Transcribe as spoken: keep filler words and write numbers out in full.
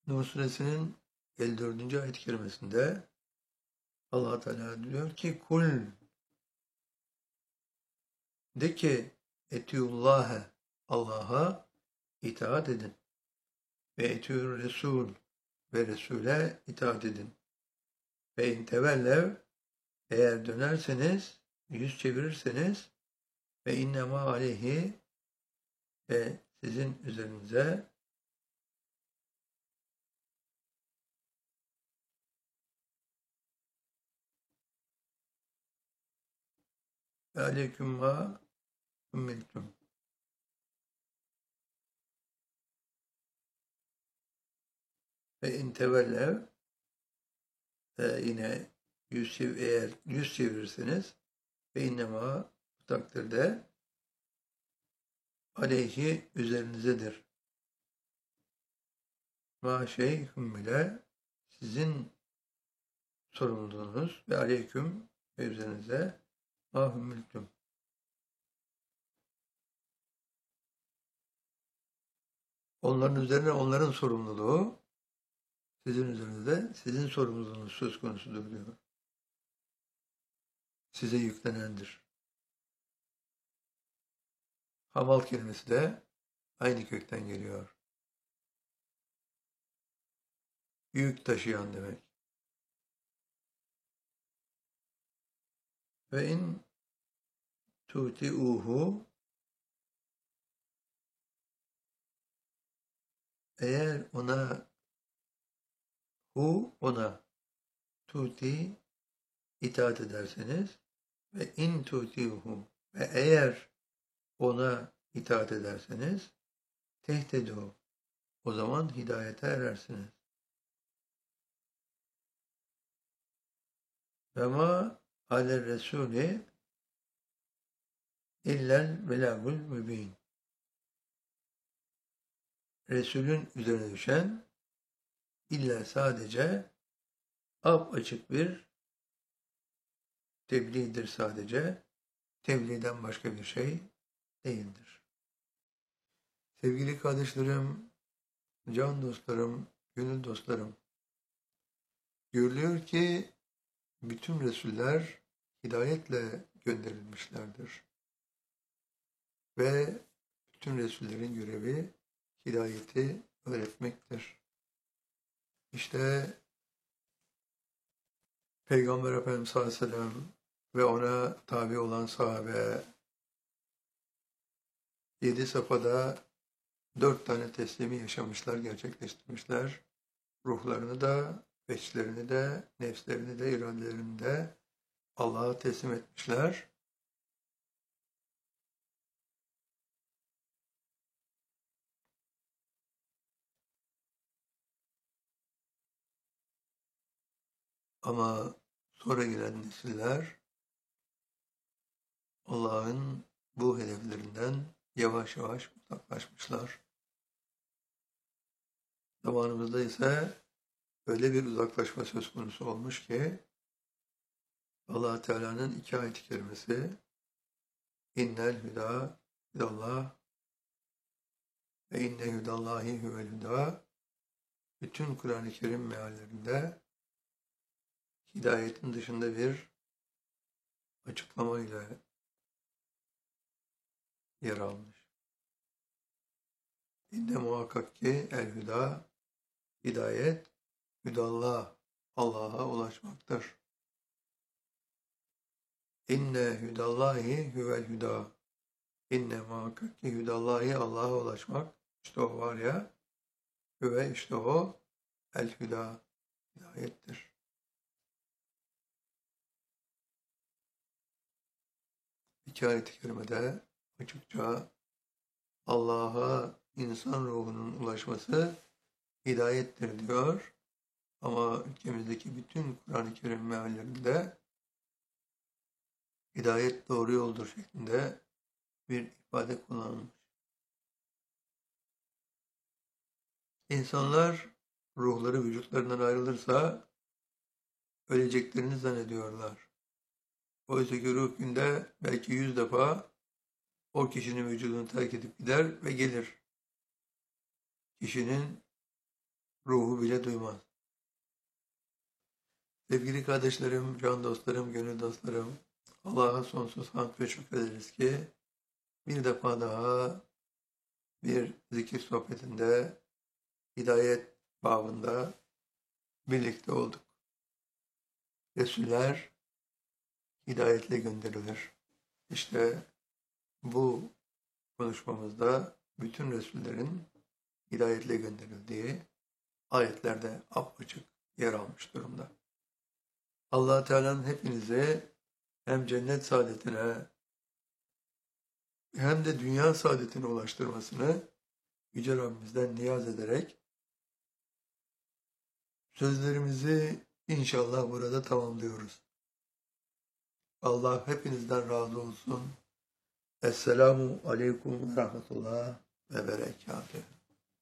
Nur Suresinin elli dördüncü ayet-i kerimesinde Allah Teala diyor ki kul de ki etiullâhe Allah'a itaat edin ve etiur Resul ve Resul'e itaat edin. Ve in tevellev eğer dönerseniz, yüz çevirirseniz ve innema aleyhi ve sizin üzerinize ve aleyküm ma ümmiltüm. Ve in tevellev e, yine yüz çev eğer yüz çevirirseniz ve innema bu takdirde aleyhi üzerinizedir. Ma şey hümmüle sizin sorumluluğunuz ve aleyküm ve üzerinize ma hümmültüm. Onların üzerine onların sorumluluğu, sizin üzerinizde sizin sorumluluğunuz söz konusudur diyor. Size yüklenendir. Hamal kelimesi de aynı kökten geliyor. Yük taşıyan demek. Ve in tuti'uhu eğer ona hu ona tuti itaat ederseniz ve in tuti'uhu ve eğer ona itaat ederseniz tehtedu o zaman hidayete erersiniz. Ve ma aler Resulü illel belagul mübin. Resulün üzerine düşen illa sadece apaçık bir tebliğdir sadece. Tebliğden başka bir şey değildir. Sevgili kardeşlerim, can dostlarım, gönül dostlarım, görülüyor ki bütün Resuller hidayetle gönderilmişlerdir. Ve bütün Resullerin görevi hidayeti öğretmektir. İşte Peygamber Efendimiz sallallahu aleyhi ve sellem ve ona tabi olan sahabe yedi safhada dört tane teslimi yaşamışlar, gerçekleştirmişler. Ruhlarını da, veçlerini de, nefslerini de, iradelerini de Allah'a teslim etmişler. Ama sonra gelen nesiller Allah'ın bu hedeflerinden yavaş yavaş uzaklaşmışlar. Zamanımızda ise öyle bir uzaklaşma söz konusu olmuş ki Allah Teala'nın iki ayet-i kerimesi innel hüda hüdallah ve inne hüdallahi huvel hüda bütün Kur'an-ı Kerim meallerinde hidayetin dışında bir açıklama ile yer almış. İnne muhakkak ki el hüda hidayet hüdallah Allah'a ulaşmaktır. İnne hüdallahi huvel hüda İnne muhakkak ki hüdallahi Allah'a ulaşmak işte o var ya hüve işte o el hüda hidayettir. İki ayet-i kerimede açıkça Allah'a insan ruhunun ulaşması hidayettir diyor. Ama ülkemizdeki bütün Kur'an-ı Kerim meallerinde hidayet doğru yoldur şeklinde bir ifade kullanılmış. İnsanlar ruhları vücutlarından ayrılırsa öleceklerini zannediyorlar. Oysa ki ruh günde belki yüz defa o kişinin vücudunu terk edip gider ve gelir. Kişinin ruhu bile duymaz. Sevgili kardeşlerim, can dostlarım, gönül dostlarım, Allah'a sonsuz hamd ve şükrederiz ki bir defa daha bir zikir sohbetinde, hidayet babında birlikte olduk. Resuller hidayetle gönderilir. İşte bu konuşmamızda bütün Resullerin hidayetle gönderildiği ayetlerde apaçık yer almış durumda. Allah Teala'nın hepinizi hem cennet saadetine hem de dünya saadetine ulaştırmasını Yüce Rabbimizden niyaz ederek sözlerimizi inşallah burada tamamlıyoruz. Allah hepinizden razı olsun. Esselamu aleyküm ve rahmetullah ve berekatuhu.